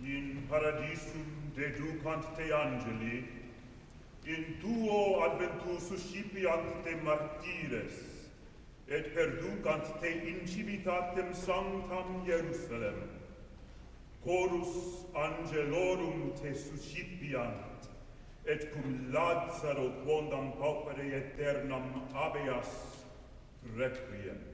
In paradisum deducant te angeli, in tuo adventus suscipiant te martires, et perducant te in civitatem sanctam Jerusalem. Chorus angelorum te suscipiant, et cum Lazaro quondam paupere aeternam habeas requiem.